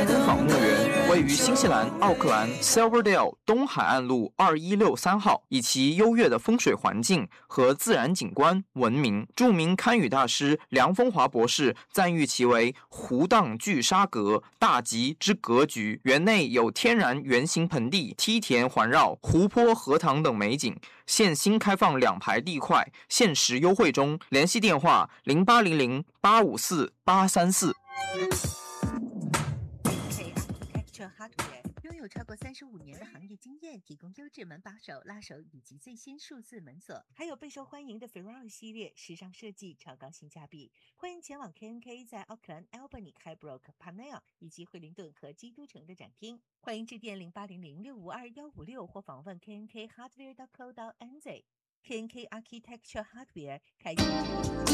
莱登坊墓园位于新西兰奥克兰 Silverdale 东海岸路2163号，以其优越的风水环境和自然景观闻名。著名堪舆大师梁风华博士赞誉其为湖荡聚沙阁，大吉之格局。园内有天然圆形盆地、梯田环绕、湖泊、荷塘等美景。现新开放2排地块，限时优惠中。联系电话0800854834。 Architecture Hardware 拥有超过35年的行业经验，提供优质门把手、拉手以及最新数字门锁，还有备受欢迎的 Ferrari 系列，时尚设计，超高性价比。欢迎前往 KNK 在奥克兰、Albany、Highbrook、Panel 以及惠灵顿和基督城的展厅。欢迎致电0800652156或访问 KNK Hardware.co.nz。KNK Architecture Hardware 开启